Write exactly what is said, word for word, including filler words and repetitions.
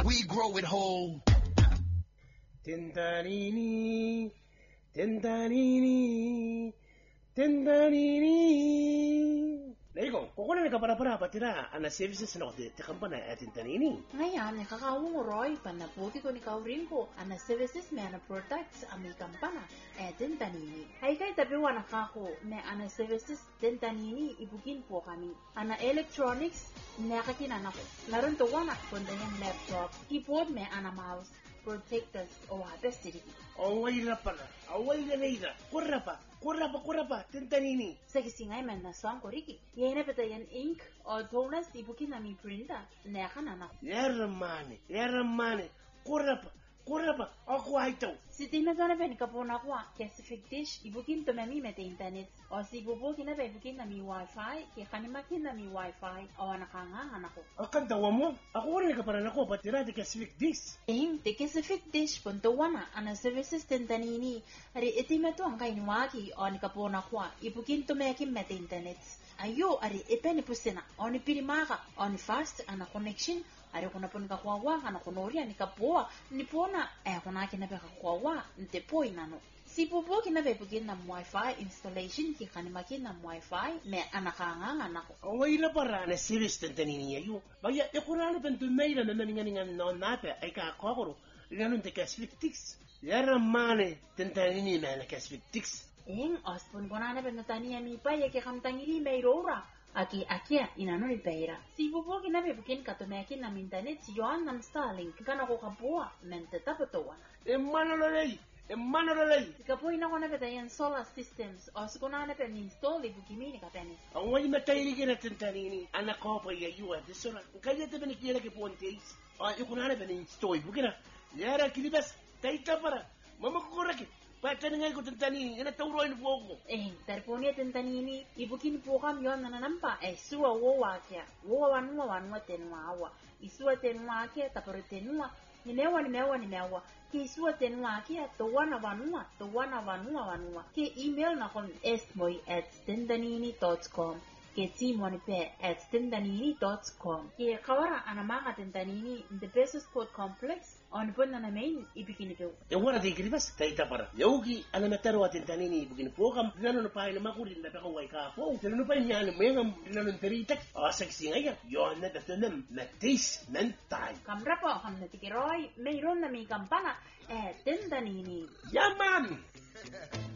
we grow it whole. Tintanini, tintanini, tintanini. Naiko, kukuna ni kapara-para patira ana services na kote te kampana at tintanini. Ngayon, nakakawang roy panaputi ko ni kaurin ko ana services me ana products ami kampana eh tintanini. Ay kay tabiwa nakako me ana services tintanini ibukin po kami. Ana electronics nakakinana ko. Naroon to wana kundi yung laptop, keyboard me ana mouse. Protectors o habesiri. Away na pala, away na naida. Kurra pa, kurra pa, kurra pa, tintanini. Sa kisingay man na swang ko riki. Yan na pata yan ink o tonas ibukin namin printer. Neka na na. Yaramane, yaramane, kurra pa, kurra pa, ako ay ito. Si tinadana pa ni kapona ko specific dish ibukin to mami mete internet. O si bubukin na pa ibukin nami wifi, kaya kanimakin nami wifi o nakangangan ako. Akan tawa mo, ako rin nakaparan ako patira di Pacific Dish. Eh, di specific dish punto wana ana services tintanini. Ari itimeto ang kainwaki o ni kapona ko ibukin to mekin mete internet. Ayo, ari ipeni pusina o ni pirimaka o ni fast ana connection. Ari kuna pun kakwawa kana kunoria ni kapoa ni pona eh kuna kina be kakwawa nte poi nano. Si bubo kina be bugin na wifi installation ki kanimakin na wifi me anakanga nako. Away na para na service tintanini ayo. Baya e kuna na pentu maila na ninga ninga no nape ay ka kokoro. Ngayon te Pacific Dish. Yaramane tintanini na na Pacific Dish. Eng ospon kona na penutani ya mi pa ya ke kamtangiri meirora. Aki akia inano ipeira. Si bubo kina be bugin katomekin na internet si Joan nam Starlink kana ko kapoa mente tapatoa. E manololei, e manololei. Kapo ina kona be yan solar systems o skona na pe install ibukimini kapeni. Away matayri kina tintanini. Ana ko pa ya yu at sura. Kaya te ben kila ke pontes. Ay kuna na ben install bugina. Yara kilibas taita para. Mama ko korake. Pacha nga ko tintanini, ina tawroin po ko. Eh, tarponi tintanini, ibukin po kam yon nananampa, eh, suwa wowa kya. Wowa wanwa wanwa tenwa awa. Isuwa tenwa kya, tapore tenwa. Nimewa nimewa nimewa. Ki isuwa tenwa kya, towana wanwa, towana wanwa wanwa. Ki email na kon esmoy at tintanini dot com. Ke timoni pe at tintanini dot com. Ki kawara anamaka tintanini, in the Beso Sport Complex, on puna na main ibigin ito. Yung wala di kiribas, taita para. Yogi, alam na taro atin tanini, ibigin po kam, dinano pa ay makurin na pakaway ka po. Dinano pa niya, alam mo yung dinano teritak. O, saksi nga yan, yun na datunam, na taste, mentay. Kamra po, kam na tikiroy, mayroon na may kampana, eh, tintanini. Yaman!